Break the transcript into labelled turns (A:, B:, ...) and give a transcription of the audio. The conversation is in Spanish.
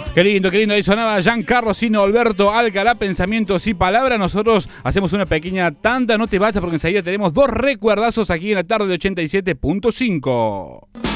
A: Qué lindo, ahí sonaba Giancarlo Sino, Alberto Alcalá, Pensamientos y Palabras. Nosotros hacemos una pequeña tanda, no te vayas porque enseguida tenemos dos recuerdazos aquí en la tarde de 87.5.